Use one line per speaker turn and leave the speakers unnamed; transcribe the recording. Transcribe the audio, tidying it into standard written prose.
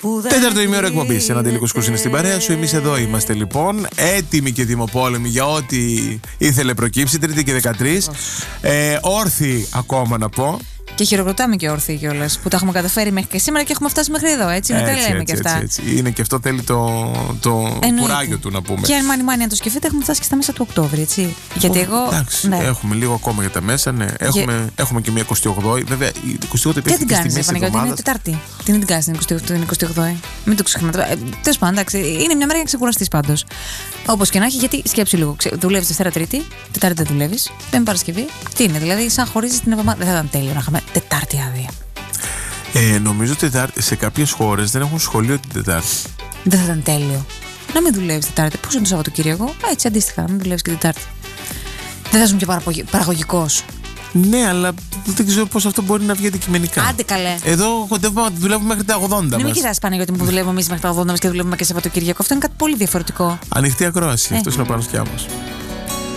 Τέταρτο ημέρο εκπομπής. Ένα τελικό σκούς είναι στην παρέα σου. Εμείς εδώ είμαστε λοιπόν, έτοιμοι και δημοπόλεμοι για ό,τι ήθελε προκύψει. Τρίτη και 13. Όρθιοι ακόμα να πω.
Και χειροκροτάμε και όρθιοι κιόλας που τα έχουμε καταφέρει μέχρι και σήμερα και έχουμε φτάσει μέχρι εδώ. Έτσι, μην τα λέμε και αυτά.
Έτσι. Είναι και αυτό θέλει το κουράγιο του να πούμε.
Και αν μάνι αν το σκεφτείτε, έχουμε φτάσει και στα μέσα του Οκτώβρη, έτσι. Γιατί εγώ.
Εντάξει, ναι. Έχουμε λίγο ακόμα για τα μέσα, ναι. Έχουμε και μια 28η. Βέβαια, η 28η
δεν την κάνεις, Παναγιώτη, είναι Τετάρτη. Την κάνεις την 28η. Μην το ξεχνάτε. Τέλος πάντων, εντάξει, είναι μια μέρα για να ξεκουραστείς πάντως. Όπως και να έχει, γιατί σκέψου λίγο. Δουλεύεις Δευτέρα Τρίτη, Τετάρτη δεν δουλεύεις, Πέμπτη Παρασκευή. Τι είναι, δηλαδή, σαν χωρίζεις την εβδομάδα. Δεν θα ήταν τέλειο να είχαμε Τετάρτη άδεια.
Νομίζω ότι σε κάποιες χώρες δεν έχουν σχολείο την Τετάρτη.
Δεν θα ήταν τέλειο. Να μην δουλεύεις Τετάρτη. Πώς είναι το Σαββατοκύριακο, έτσι αντίστοιχα, να μην δουλεύεις και Τετάρτη. Δεν θα ήσουν πιο παραγωγικός.
Ναι, αλλά δεν ξέρω πώς αυτό μπορεί να βγει αντικειμενικά.
Άντε καλέ.
Εδώ δουλεύουμε μέχρι τα 80.
Μην κοιτάς Παναγιώτη που δουλεύουμε εμείς μέχρι τα 80 μας και δουλεύουμε και Σαββατοκύριακο. Αυτό είναι κάτι πολύ διαφορετικό.
Ανοιχτή ακρόαση. Αυτός είναι ο Πανος Κιάμος.